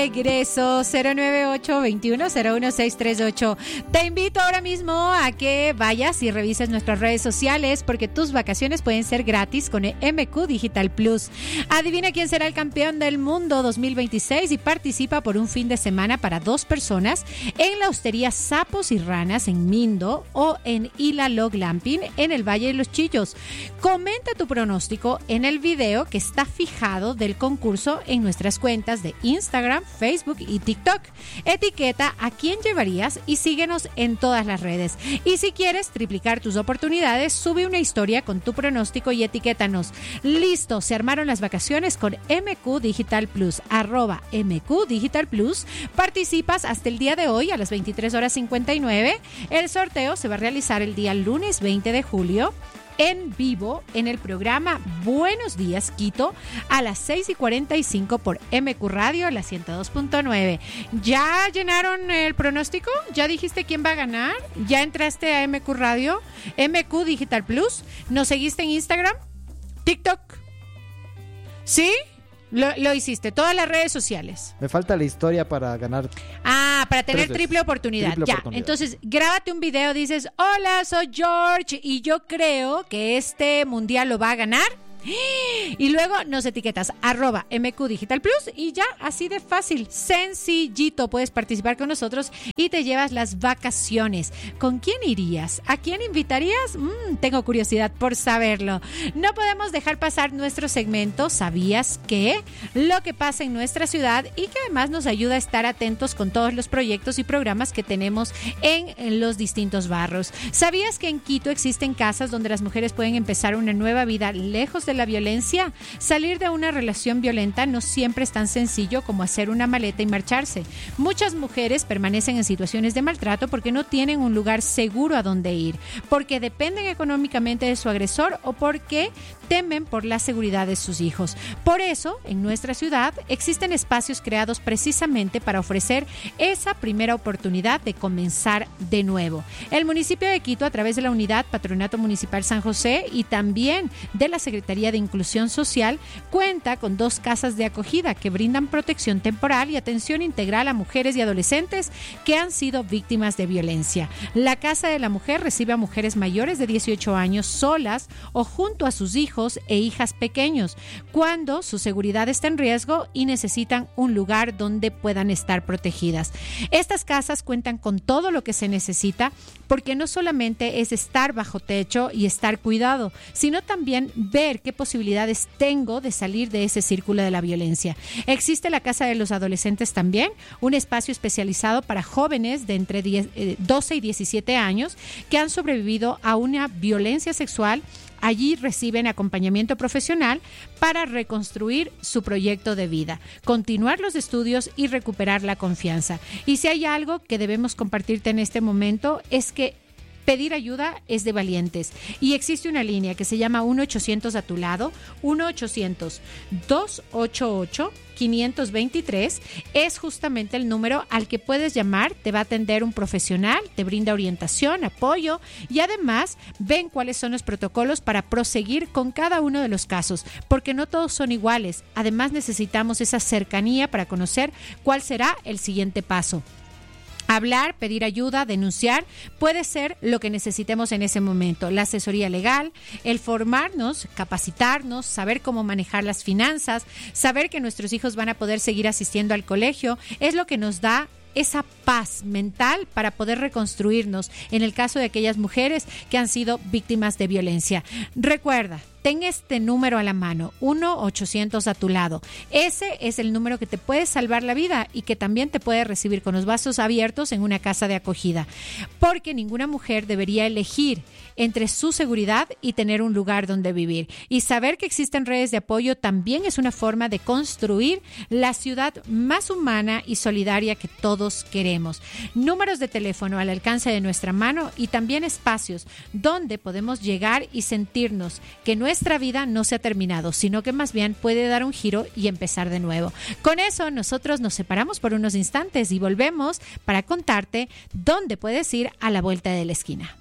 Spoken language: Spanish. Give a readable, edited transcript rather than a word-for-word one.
Regreso 098-2101-638. Te invito ahora mismo a que vayas y revises nuestras redes sociales porque tus vacaciones pueden ser gratis con MQ Digital Plus. Adivina quién será el campeón del mundo 2026 y participa por un fin de semana para 2 personas en la hostería Sapos y Ranas en Mindo o en Ilalog Glamping en el Valle de los Chillos. Comenta tu pronóstico en el video que está fijado del concurso en nuestras cuentas de Instagram, Facebook y TikTok. Etiqueta a quién llevarías y síguenos en todas las redes. Y si quieres triplicar tus oportunidades, sube una historia con tu pronóstico y etiquétanos. Listo, se armaron las vacaciones con MQ Digital Plus. @MQ Digital Plus. Participas hasta el día de hoy a las 23:59. El sorteo se va a realizar el día lunes 20 de julio. En vivo en el programa Buenos Días Quito a las 6:45 por MQ Radio, la 102.9. ¿Ya llenaron el pronóstico? ¿Ya dijiste quién va a ganar? ¿Ya entraste a MQ Radio? MQ Digital Plus. ¿Nos seguiste en Instagram? ¿TikTok? ¿Sí? Lo hiciste, todas las redes sociales. Me falta la historia para ganar. Para tener triple oportunidad. Entonces, grábate un video, dices, hola, soy George y yo creo que este mundial lo va a ganar. Y luego nos etiquetas @MQ Digital Plus y ya, así de fácil, sencillito, puedes participar con nosotros y te llevas las vacaciones. ¿Con quién irías? ¿A quién invitarías? Tengo curiosidad por saberlo. No podemos dejar pasar nuestro segmento ¿Sabías qué? Lo que pasa en nuestra ciudad y que además nos ayuda a estar atentos con todos los proyectos y programas que tenemos en los distintos barrios. ¿Sabías que en Quito existen casas donde las mujeres pueden empezar una nueva vida lejos de la violencia? Salir de una relación violenta no siempre es tan sencillo como hacer una maleta y marcharse. Muchas mujeres permanecen en situaciones de maltrato porque no tienen un lugar seguro a donde ir, porque dependen económicamente de su agresor o porque temen por la seguridad de sus hijos. Por eso, en nuestra ciudad existen espacios creados precisamente para ofrecer esa primera oportunidad de comenzar de nuevo. El municipio de Quito, a través de la Unidad Patronato Municipal San José y también de la Secretaría de Inclusión Social, cuenta con 2 casas de acogida que brindan protección temporal y atención integral a mujeres y adolescentes que han sido víctimas de violencia. La Casa de la Mujer recibe a mujeres mayores de 18 años solas o junto a sus hijos e hijas pequeños, cuando su seguridad está en riesgo y necesitan un lugar donde puedan estar protegidas. Estas casas cuentan con todo lo que se necesita porque no solamente es estar bajo techo y estar cuidado, sino también ver qué posibilidades tengo de salir de ese círculo de la violencia. Existe la Casa de los Adolescentes también, un espacio especializado para jóvenes de entre 12 y 17 años que han sobrevivido a una violencia sexual. Allí reciben acompañamiento profesional para reconstruir su proyecto de vida, continuar los estudios y recuperar la confianza. Y si hay algo que debemos compartirte en este momento es que pedir ayuda es de valientes y existe una línea que se llama 1-800 a tu lado, 1-800-288-523, es justamente el número al que puedes llamar, te va a atender un profesional, te brinda orientación, apoyo y además ven cuáles son los protocolos para proseguir con cada uno de los casos, porque no todos son iguales, además necesitamos esa cercanía para conocer cuál será el siguiente paso. Hablar, pedir ayuda, denunciar, puede ser lo que necesitemos en ese momento. La asesoría legal, el formarnos, capacitarnos, saber cómo manejar las finanzas, saber que nuestros hijos van a poder seguir asistiendo al colegio, es lo que nos da esa paz mental para poder reconstruirnos en el caso de aquellas mujeres que han sido víctimas de violencia. Recuerda, ten este número a la mano, 1-800 a tu lado. Ese es el número que te puede salvar la vida y que también te puede recibir con los brazos abiertos en una casa de acogida. Porque ninguna mujer debería elegir entre su seguridad y tener un lugar donde vivir. Y saber que existen redes de apoyo también es una forma de construir la ciudad más humana y solidaria que todos queremos. Números de teléfono al alcance de nuestra mano y también espacios donde podemos llegar y sentirnos que nuestra vida no se ha terminado, sino que más bien puede dar un giro y empezar de nuevo. Con eso nosotros nos separamos por unos instantes y volvemos para contarte dónde puedes ir a la vuelta de la esquina.